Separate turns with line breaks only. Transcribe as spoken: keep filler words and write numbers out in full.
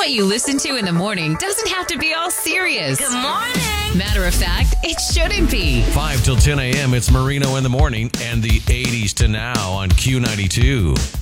What you listen to in the morning doesn't have to be all serious.
Good morning.
Matter of fact, it shouldn't be.
five till ten a.m. It's Marino in the morning and the eighties to now on Q ninety-two.